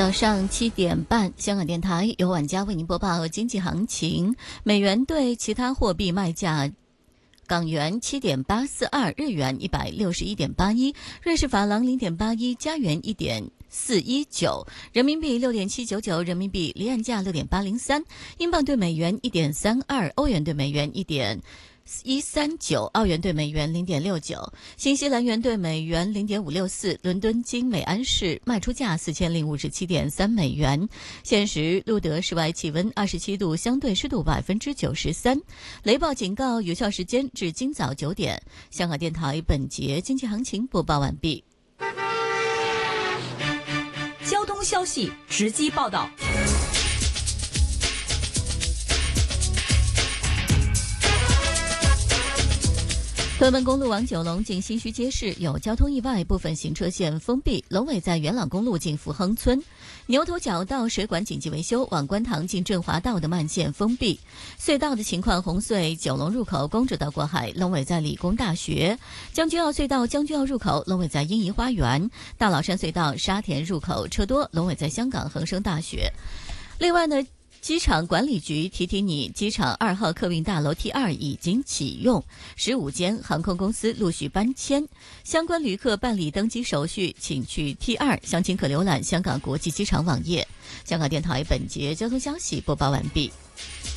早上7点半，香港电台由晚家为您播报经济行情。美元对其他货币卖价：港元7.842，日元161.81，瑞士法郎0.81，加元1.419，人民币6.799，人民币离岸价6.803，英镑对美元1.32，欧元对美元1.139，澳元对美元0.69，新西兰元对美元0.564，伦敦金每安士卖出价4057.3美元。现时录得室外气温27度，相对湿度93%。雷暴警告有效时间至今早9点。香港电台本节经济行情播报完毕。 交通消息直击报道。 屯门公路往九龙近新墟街市有交通意外，部分行车线封闭。龙尾在元朗公路近福亨村，牛头角道水管紧急维修，往观塘近振华道的慢线封闭。隧道的情况：红隧九龙入口公主道过海，龙尾在理工大学；将军澳隧道将军澳入口，龙尾在英怡花园；大老山隧道沙田入口车多，龙尾在香港恒生大学。另外呢，机场管理局提提你，机场2号客运大楼 T2 已经启用，15间航空公司陆续搬迁，相关旅客办理登机手续，请去 T2， 详情可浏览香港国际机场网页。香港电台本节交通消息播报完毕。